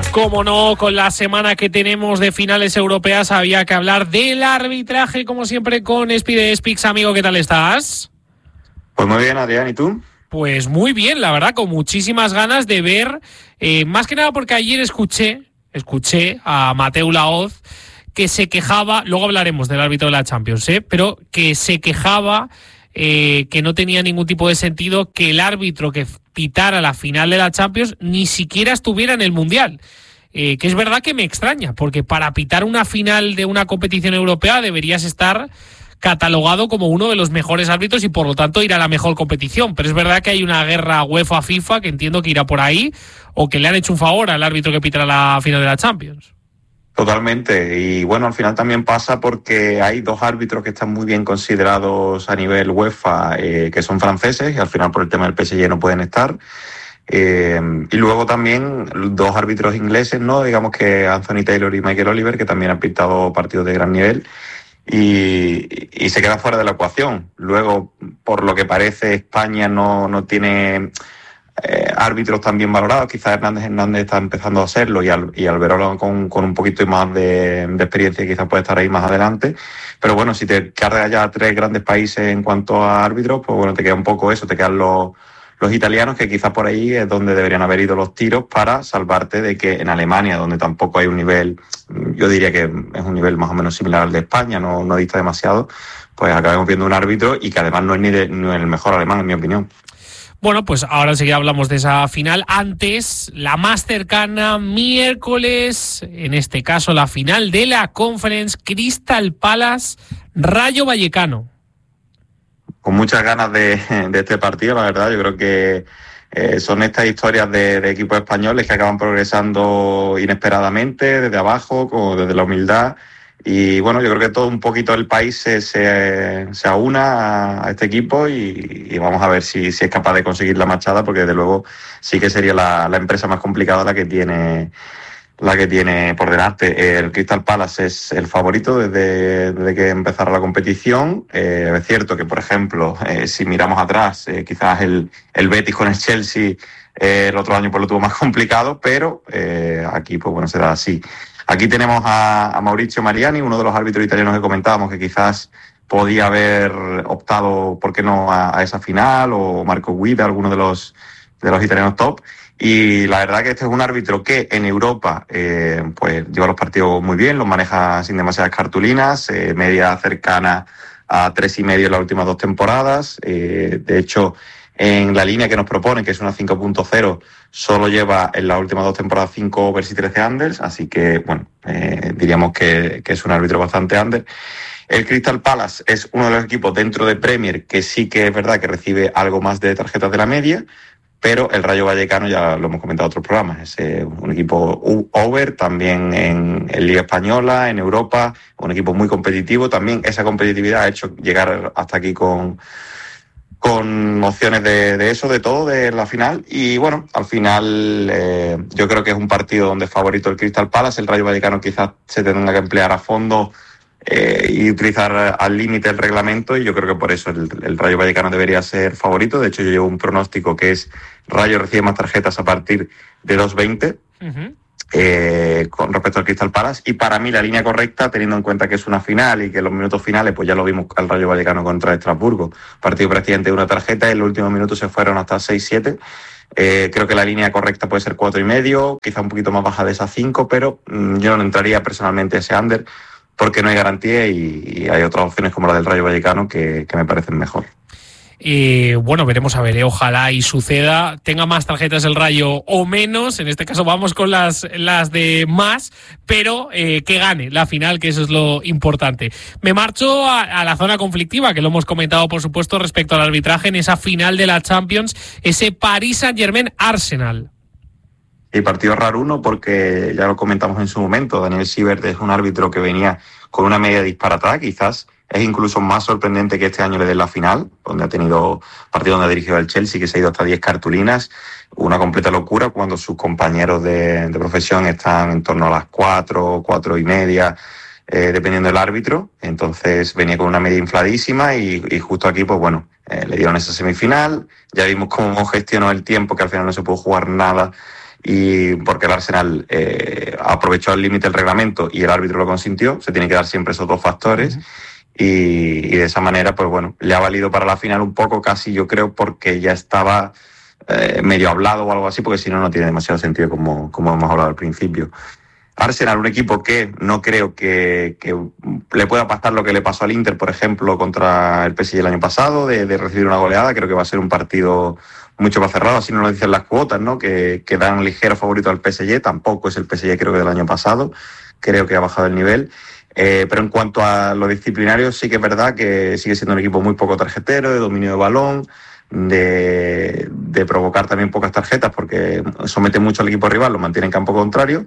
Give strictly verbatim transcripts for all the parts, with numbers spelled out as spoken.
Como no, con la semana que tenemos de finales europeas había que hablar del arbitraje, como siempre, con Espi de Espix. Amigo, ¿qué tal estás? Pues muy bien, Adrián, ¿y tú? Pues muy bien, la verdad, con muchísimas ganas de ver, eh, más que nada porque ayer escuché, escuché a Mateu Laoz que se quejaba, luego hablaremos del árbitro de la Champions, ¿eh? pero que se quejaba eh, que no tenía ningún tipo de sentido que el árbitro que pitara la final de la Champions ni siquiera estuviera en el Mundial. Eh, que es verdad que me extraña, porque para pitar una final de una competición europea deberías estar catalogado como uno de los mejores árbitros y por lo tanto ir a la mejor competición, pero es verdad que hay una guerra UEFA-FIFA que entiendo que irá por ahí, o que le han hecho un favor al árbitro que pitara la final de la Champions. Totalmente, y bueno, al final también pasa porque hay dos árbitros que están muy bien considerados a nivel UEFA, eh, que son franceses, y al final por el tema del P S G no pueden estar. Eh, y luego también dos árbitros ingleses, ¿no? Digamos que Anthony Taylor y Michael Oliver, que también han pitado partidos de gran nivel. Y, y se queda fuera de la ecuación. Luego, por lo que parece, España no, no tiene eh, árbitros tan bien valorados. Quizás Hernández Hernández está empezando a hacerlo y, al, y Alberola con, con un poquito más de, de experiencia quizás puede estar ahí más adelante. Pero bueno, si te cargas ya tres grandes países en cuanto a árbitros, pues bueno, te queda un poco eso, te quedan los... los italianos, que quizás por ahí es donde deberían haber ido los tiros para salvarte de que en Alemania, donde tampoco hay un nivel, yo diría que es un nivel más o menos similar al de España, no, no dista demasiado, pues acabemos viendo un árbitro y que además no es ni, de, ni el mejor alemán, en mi opinión. Bueno, pues ahora enseguida hablamos de esa final. Antes, la más cercana, miércoles, en este caso la final de la Conference, Crystal Palace, Rayo Vallecano. Con muchas ganas de, de este partido, la verdad. Yo creo que eh, son estas historias de, de equipos españoles que acaban progresando inesperadamente, desde abajo, como desde la humildad. Y bueno, yo creo que todo un poquito el país se, se, se aúna a, a este equipo y, y vamos a ver si, si es capaz de conseguir la machada, porque desde luego sí que sería la, la empresa más complicada la que tiene... la que tiene por delante. El Crystal Palace es el favorito desde, desde que empezara la competición. Eh, es cierto que, por ejemplo, eh, si miramos atrás, eh, quizás el, el Betis con el Chelsea eh, el otro año pues lo tuvo más complicado, pero eh, aquí pues bueno, será así. Aquí tenemos a, a Maurizio Mariani, uno de los árbitros italianos que comentábamos, que quizás podía haber optado, ¿por qué no?, a, a esa final, o Marco Guida, alguno de los, de los italianos top. Y la verdad que este es un árbitro que en Europa eh, pues lleva los partidos muy bien, los maneja sin demasiadas cartulinas, eh, media cercana a tres y medio en las últimas dos temporadas. Eh, de hecho, en la línea que nos propone, que es una cinco punto cero, solo lleva en las últimas dos temporadas cinco overs y trece unders, así que bueno, eh, diríamos que, que es un árbitro bastante under. El Crystal Palace es uno de los equipos dentro de Premier que sí que es verdad que recibe algo más de tarjetas de la media, pero el Rayo Vallecano, ya lo hemos comentado en otros programas, es eh, un equipo over, también en, en Liga Española, en Europa, un equipo muy competitivo. También esa competitividad ha hecho llegar hasta aquí con, con opciones de, de eso, de todo, de la final. Y bueno, al final eh, yo creo que es un partido donde es favorito el Crystal Palace. El Rayo Vallecano quizás se tenga que emplear a fondo Eh, y utilizar al límite el reglamento, y yo creo que por eso el, el Rayo Vallecano debería ser favorito. De hecho, yo llevo un pronóstico que es Rayo recibe más tarjetas a partir de dos veinte uh-huh. eh, con respecto al Crystal Palace, y para mí la línea correcta, teniendo en cuenta que es una final y que en los minutos finales pues ya lo vimos al Rayo Vallecano contra Estrasburgo, partido prácticamente de una tarjeta, y en los últimos minutos se fueron hasta seis siete. Eh, creo que la línea correcta puede ser cuatro y medio, quizá un poquito más baja de esas cinco, pero mmm, yo no entraría personalmente a ese under, porque no hay garantía y, y hay otras opciones como la del Rayo Vallecano que, que me parecen mejor. Eh, bueno, veremos a ver, eh, ojalá y suceda, tenga más tarjetas el Rayo o menos, en este caso vamos con las, las de más, pero eh, que gane la final, que eso es lo importante. Me marcho a, a la zona conflictiva, que lo hemos comentado por supuesto respecto al arbitraje en esa final de la Champions, ese Paris Saint-Germain-Arsenal. Y partido raro uno, porque ya lo comentamos en su momento, Daniel Siebert es un árbitro que venía con una media disparatada, quizás es incluso más sorprendente que este año le den la final, donde ha tenido partido donde ha dirigido el Chelsea, que se ha ido hasta diez cartulinas, una completa locura cuando sus compañeros de, de profesión están en torno a las cuatro, cuatro y media, eh, dependiendo del árbitro. Entonces venía con una media infladísima y, y justo aquí, pues bueno, eh, le dieron esa semifinal, ya vimos cómo gestionó el tiempo, que al final no se pudo jugar nada y porque el Arsenal eh, aprovechó al límite el reglamento y el árbitro lo consintió. Se tiene que dar siempre esos dos factores. Uh-huh. Y, y de esa manera, pues bueno, le ha valido para la final un poco, casi yo creo, porque ya estaba eh, medio hablado o algo así, porque si no, no tiene demasiado sentido, como, como hemos hablado al principio. Arsenal, un equipo que no creo que, que le pueda pasar lo que le pasó al Inter, por ejemplo, contra el P S G el año pasado, de, de recibir una goleada. Creo que va a ser un partido mucho más cerrado, así nos lo dicen las cuotas, ¿no? Que, que dan ligero favorito al P S G. Tampoco es el P S G, creo que del año pasado. Creo que ha bajado el nivel. Eh, pero en cuanto a lo disciplinario, sí que es verdad que sigue siendo un equipo muy poco tarjetero, de dominio de balón, de, de provocar también pocas tarjetas, porque somete mucho al equipo rival, lo mantiene en campo contrario.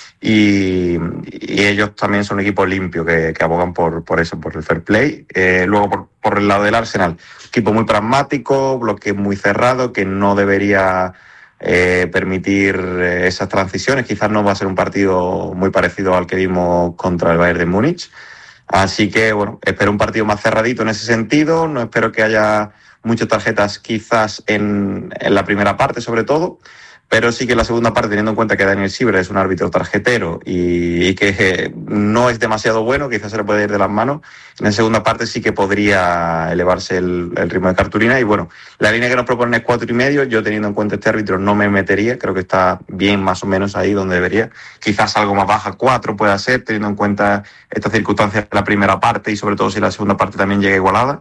Y, y ellos también son un equipo limpio, que, que abogan por, por eso, por el fair play. Eh, luego, por, por el lado del Arsenal, equipo muy pragmático, bloque muy cerrado, que no debería eh, permitir eh, esas transiciones. Quizás no va a ser un partido muy parecido al que vimos contra el Bayern de Múnich. Así que, bueno, espero un partido más cerradito en ese sentido. No espero que haya muchas tarjetas quizás en, en la primera parte, sobre todo. Pero sí que en la segunda parte, teniendo en cuenta que Daniel Siever es un árbitro tarjetero y, y que eh, no es demasiado bueno, quizás se le puede ir de las manos, en la segunda parte sí que podría elevarse el, el ritmo de cartulina. Y bueno, la línea que nos proponen es cuatro y medio. Yo, teniendo en cuenta este árbitro, no me metería. Creo que está bien más o menos ahí donde debería. Quizás algo más baja, cuatro pueda ser, teniendo en cuenta estas circunstancias de la primera parte y sobre todo si la segunda parte también llega igualada.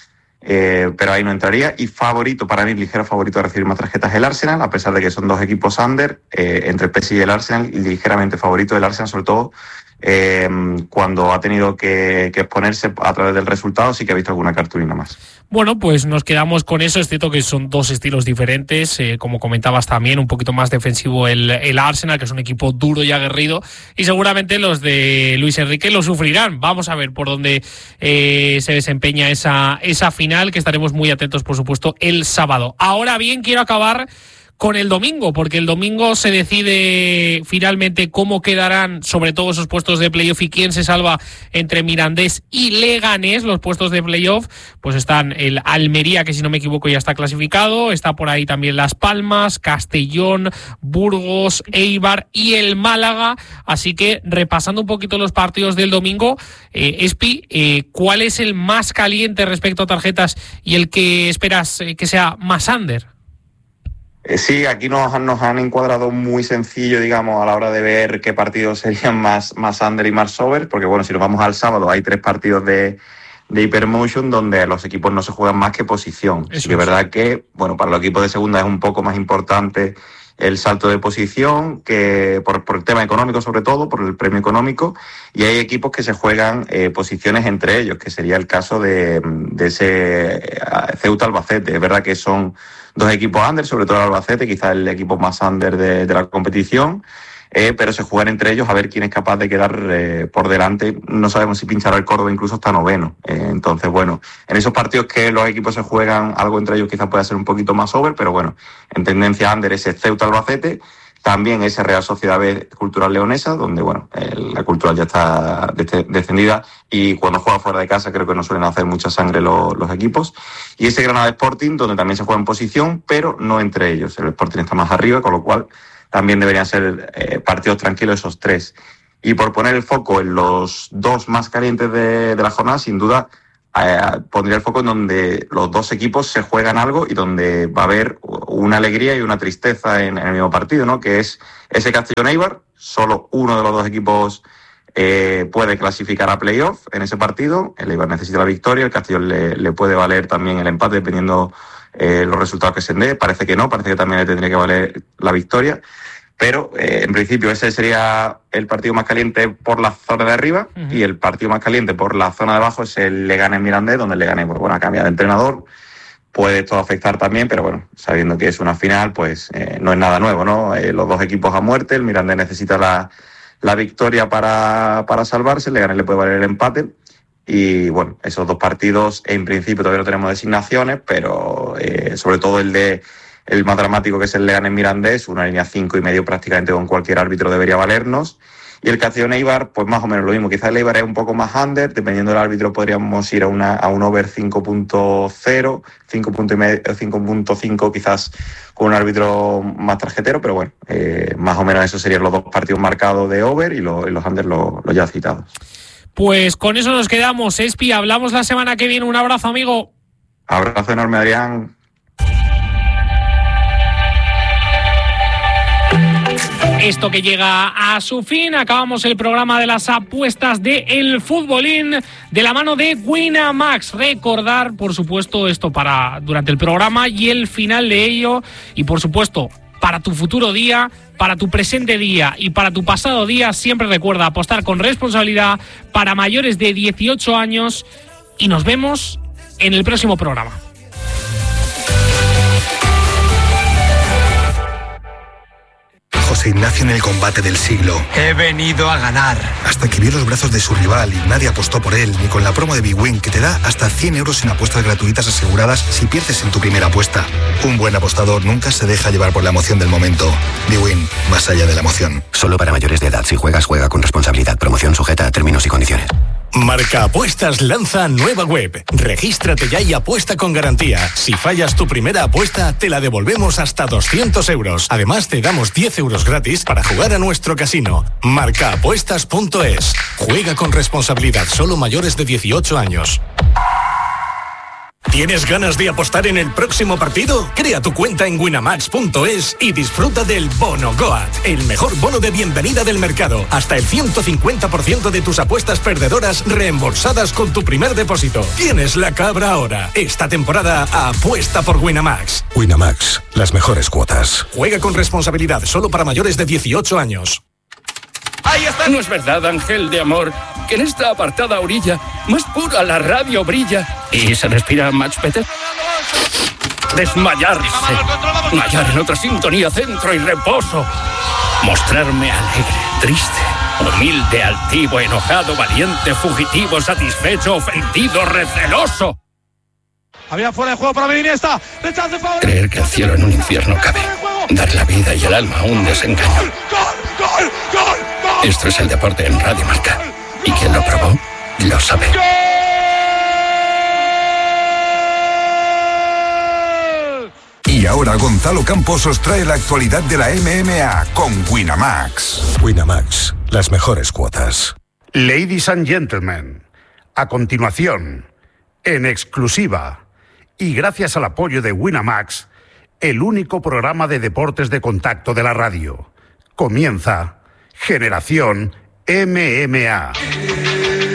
Eh, pero ahí no entraría. Y favorito, para mí, ligero favorito de recibir más tarjetas el Arsenal, a pesar de que son dos equipos under, eh, entre el P S G y el Arsenal, y ligeramente favorito del Arsenal, sobre todo eh, cuando ha tenido que, que exponerse a través del resultado. Sí que ha visto alguna cartulina más. Bueno, pues nos quedamos con eso. Es cierto que son dos estilos diferentes, eh, como comentabas también, un poquito más defensivo el, el Arsenal, que es un equipo duro y aguerrido, y seguramente los de Luis Enrique lo sufrirán. Vamos a ver por dónde eh, se desempeña esa, esa final, que estaremos muy atentos, por supuesto, el sábado. Ahora bien, quiero acabar con el domingo, porque el domingo se decide finalmente cómo quedarán sobre todo esos puestos de playoff y quién se salva entre Mirandés y Leganés. Los puestos de playoff, pues están el Almería, que si no me equivoco ya está clasificado, está por ahí también Las Palmas, Castellón, Burgos, Eibar y el Málaga. Así que, repasando un poquito los partidos del domingo, eh, Espi, eh, ¿cuál es el más caliente respecto a tarjetas y el que esperas eh, que sea más under? Sí, aquí nos, nos han encuadrado muy sencillo, digamos, a la hora de ver qué partidos serían más, más under y más over, porque bueno, si nos vamos al sábado, hay tres partidos de, de Hypermotion donde los equipos no se juegan más que posición. Eso sí que es verdad que, bueno, para los equipos de segunda es un poco más importante el salto de posición, que por, por el tema económico sobre todo, por el premio económico, y hay equipos que se juegan eh, posiciones entre ellos, que sería el caso de, de ese Ceuta Albacete. Es verdad que son dos equipos under, sobre todo el Albacete, quizás el equipo más under de, de la competición, eh, pero se juegan entre ellos a ver quién es capaz de quedar eh, por delante. No sabemos si pinchará el Córdoba incluso hasta noveno. Eh, entonces, bueno, en esos partidos que los equipos se juegan algo entre ellos quizás pueda ser un poquito más over, pero bueno, en tendencia under ese Ceuta Albacete, también ese Real Sociedad B Cultural Leonesa, donde bueno, el, la Cultural ya está de, descendida y cuando juega fuera de casa creo que no suelen hacer mucha sangre los, los equipos. Y ese Granada Sporting, donde también se juega en posición, pero no entre ellos. El Sporting está más arriba, con lo cual también deberían ser eh, partidos tranquilos esos tres. Y por poner el foco en los dos más calientes de, de la jornada, sin duda eh, pondría el foco en donde los dos equipos se juegan algo y donde va a haber una alegría y una tristeza en, en el mismo partido, ¿no? Que es ese Castellón-Eibar. Solo uno de los dos equipos eh, puede clasificar a playoff en ese partido. El Eibar necesita la victoria, el Castellón le, le puede valer también el empate dependiendo eh, los resultados que se den. Parece que no, parece que también le tendría que valer la victoria. Pero eh, en principio ese sería el partido más caliente por la zona de arriba, uh-huh. Y el partido más caliente por la zona de abajo es el Leganés Mirandés, donde el Leganés, pues bueno, cambia de entrenador. Puede esto afectar también, pero bueno, sabiendo que es una final, pues eh, no es nada nuevo, ¿no? Eh, los dos equipos a muerte, el Mirandés necesita la, la victoria para, para salvarse, el Leganés le puede valer el empate. Y bueno, esos dos partidos en principio todavía no tenemos designaciones, pero eh, sobre todo el de el más dramático, que es el Leganés Mirandés, una línea cinco y medio prácticamente con cualquier árbitro debería valernos. Y el Castellón-Eibar, pues más o menos lo mismo. Quizás el Eibar es un poco más under, dependiendo del árbitro podríamos ir a, una, a un over cinco punto cero, cinco punto cinco quizás con un árbitro más tarjetero, pero bueno, eh, más o menos esos serían los dos partidos marcados de over y, lo, y los under los, los ya citados. Pues con eso nos quedamos, Espi, hablamos la semana que viene. Un abrazo, amigo. Abrazo enorme, Adrián. Esto que llega a su fin, acabamos el programa de las apuestas de El Futbolín de la mano de Winamax. Recordar, por supuesto, esto para durante el programa y el final de ello, y por supuesto, para tu futuro día, para tu presente día y para tu pasado día, siempre recuerda apostar con responsabilidad para mayores de dieciocho años, y nos vemos en el próximo programa. José Ignacio en el combate del siglo. He venido a ganar. Hasta que vio los brazos de su rival y nadie apostó por él, ni con la promo de Big Win, que te da hasta cien euros en apuestas gratuitas aseguradas si pierdes en tu primera apuesta. Un buen apostador nunca se deja llevar por la emoción del momento. Big Win, más allá de la emoción. Solo para mayores de edad. Si juegas, juega con responsabilidad. Promoción sujeta a términos y condiciones. Marca Apuestas lanza nueva web. Regístrate ya y apuesta con garantía. Si fallas tu primera apuesta, te la devolvemos hasta doscientos euros. Además, te damos diez euros gratis para jugar a nuestro casino. marca apuestas punto es. Juega con responsabilidad. Solo mayores de dieciocho años. ¿Tienes ganas de apostar en el próximo partido? Crea tu cuenta en winamax punto es y disfruta del Bono Goat, el mejor bono de bienvenida del mercado. Hasta el ciento cincuenta por ciento de tus apuestas perdedoras reembolsadas con tu primer depósito. Tienes la cabra ahora. Esta temporada apuesta por Winamax. Winamax, las mejores cuotas. Juega con responsabilidad, solo para mayores de dieciocho años. Ahí está. ¿No es verdad, ángel de amor, que en esta apartada orilla más pura la radio brilla y se respira much better? Desmayarse, hallar en otra sintonía centro y reposo, mostrarme alegre, triste, humilde, altivo, enojado, valiente, fugitivo, satisfecho, ofendido, receloso. Había fuera de juego para Medina, está. Creer que el cielo en un infierno cabe, dar la vida y el alma a un desengaño. ¡Gol, gol, gol, gol! Esto es el deporte en Radio Marca, y quien lo probó lo sabe. Y ahora Gonzalo Campos os trae la actualidad de la M M A con Winamax. Winamax, las mejores cuotas. Ladies and gentlemen, a continuación, en exclusiva y gracias al apoyo de Winamax, el único programa de deportes de contacto de la radio. Comienza Generación M M A.